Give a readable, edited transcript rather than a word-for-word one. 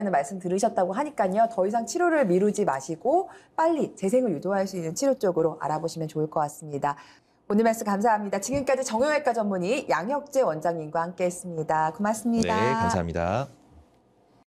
말씀 들으셨다고 하니까요. 더 이상 치료를 미루지 마시고 빨리 재생을 유도할 수 있는 치료 쪽으로 알아보시면 좋을 것 같습니다. 오늘 말씀 감사합니다. 지금까지 정형외과 전문의 양혁재 원장님과 함께했습니다. 고맙습니다. 네, 감사합니다.